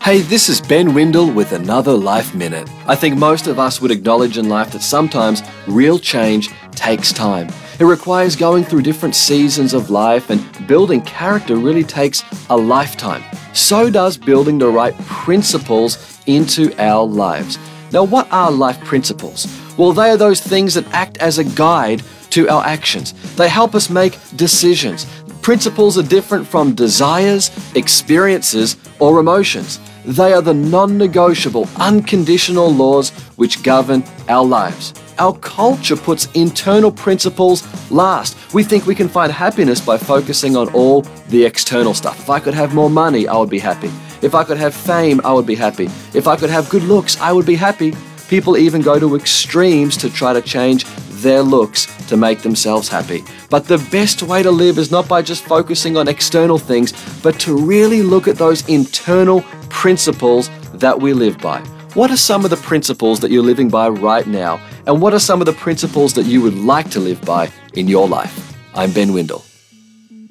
Hey, this is Ben Windle with another Life Minute. I think most of us would acknowledge in life that sometimes real change takes time. It requires going through different seasons of life, and building character really takes a lifetime. So does building the right principles into our lives. Now, what are life principles? Well, they are those things that act as a guide to our actions. They help us make decisions. Principles are different from desires, experiences, or emotions. They are the non-negotiable, unconditional laws which govern our lives. Our culture puts internal principles last. We think we can find happiness by focusing on all the external stuff. If I could have more money, I would be happy. If I could have fame, I would be happy. If I could have good looks, I would be happy. People even go to extremes to try to change their looks to make themselves happy. But the best way to live is not by just focusing on external things, but to really look at those internal principles that we live by. What are some of the principles that you're living by right now? And what are some of the principles that you would like to live by in your life? I'm Ben Windle.